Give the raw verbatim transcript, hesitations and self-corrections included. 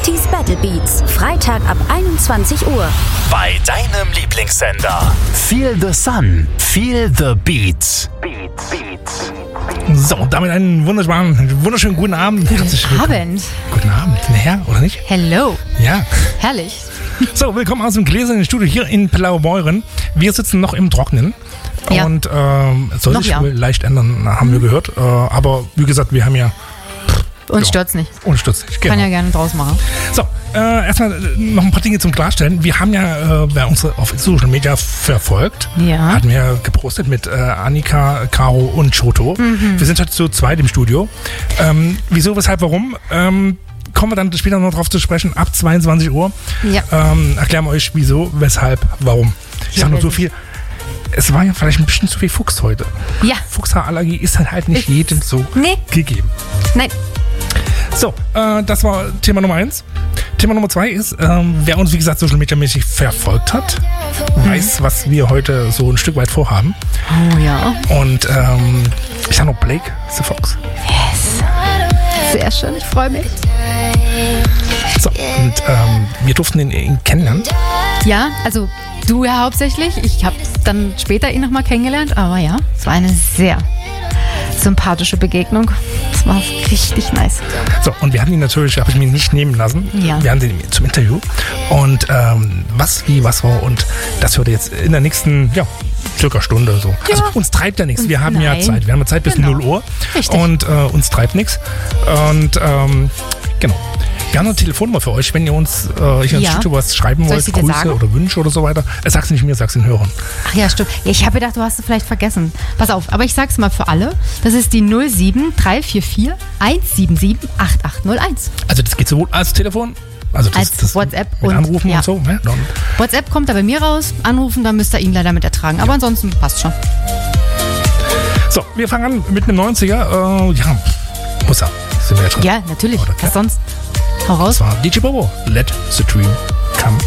neunziger Battle Beats. Freitag ab einundzwanzig Uhr. Bei deinem Lieblingssender. Feel the Sun. Feel the Beats. Beats. Beats. So, damit einen wunderschönen, wunderschönen guten Abend. Herzlich Guten Abend. Guten Abend, Herr, oder nicht? Hello. Ja. Herrlich. So, willkommen aus dem gläsernen Studio hier in Blaubeuren. Wir sitzen noch im Trocknen. Ja. Und ähm, es soll noch sich ja. wohl leicht ändern, haben wir gehört. Äh, aber wie gesagt, wir haben ja... Uns ja, stört's nicht. Uns stört's nicht, genau. Kann ja gerne draus machen. So, äh, erstmal noch ein paar Dinge zum Klarstellen. Wir haben ja, äh, wer uns auf Social Media verfolgt, Ja. hatten wir gepostet mit äh, Annika, Caro und Choto. Mhm. Wir sind heute zu zweit im Studio. Ähm, wieso, weshalb, warum? Ähm, kommen wir dann später noch drauf zu sprechen, ab zweiundzwanzig Uhr. Ja. Ähm, erklären wir euch, wieso, weshalb, warum. Ich Ja, sag nur so wirklich. viel. Es war ja vielleicht ein bisschen zu viel Fuchs heute. Ja. Fuchshaarallergie ist halt, halt nicht jedem so Nee. gegeben. Nein. So, äh, das war Thema Nummer eins. Thema Nummer zwei ist, ähm, wer uns, wie gesagt, Social Media mäßig verfolgt hat, Mhm. weiß, was wir heute so ein Stück weit vorhaben. Oh ja. Und ähm, ich sag noch Blake the Fox. Sehr schön, ich freue mich. So, und ähm, wir durften ihn, ihn kennenlernen. Ja, also du ja hauptsächlich. Ich habe dann später ihn nochmal kennengelernt. Aber ja, es war eine sehr sympathische Begegnung. Das war richtig nice. So, und wir hatten ihn natürlich, habe ich mir nicht nehmen lassen. Ja. Wir hatten ihn zum Interview. Und ähm, was, wie, was war. Und das hört ihr jetzt in der nächsten, ja, circa Stunde so. Ja. Also uns treibt ja nichts. Wir haben ja Nein. Zeit. Wir haben ja Zeit bis Genau. null Uhr. Richtig. Und äh, uns treibt nichts. Und ähm, genau. Wir haben eine Telefonnummer für euch, wenn ihr uns äh, hier ins Ja. Studio was schreiben Soll wollt, ich sie dir Grüße sagen? oder Wünsche oder so weiter. Äh, sag's nicht mir, sag's den Hörern. Ach ja, stimmt. Ja, ich habe gedacht, du hast es vielleicht vergessen. Pass auf, aber ich sag's mal für alle. Das ist die null sieben drei vier vier eins sieben sieben acht acht null eins. Also das geht sowohl als Telefon, also das, Als das WhatsApp mit und- Anrufen ja. und so. Ne? Und, WhatsApp kommt da bei mir raus. Anrufen, dann müsst ihr ihn leider mit ertragen. Aber ansonsten passt schon. so, wir fangen an mit einem neunziger. Äh, ja, muss er. Sind wir ja drin. Ja, natürlich. Oder, Was sonst? Hau raus. Das war D J Bobo. Let the Dream